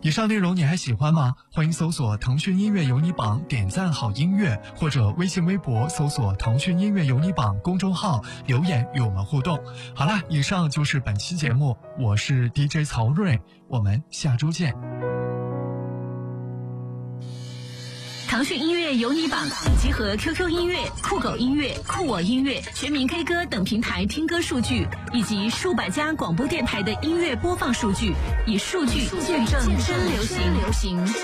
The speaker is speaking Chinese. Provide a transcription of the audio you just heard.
以上内容你还喜欢吗？欢迎搜索腾讯音乐有你榜，点赞好音乐，或者微信微博搜索腾讯音乐有你榜公众号留言与我们互动。好啦，以上就是本期节目，我是 DJ 曹睿，我们下周见。 腾讯音乐有你榜集合 QQ 音乐、酷狗音乐、酷我音乐、全民 K 歌等平台听歌数据，以及数百家广播电台的音乐播放数据，以数据见证真流行。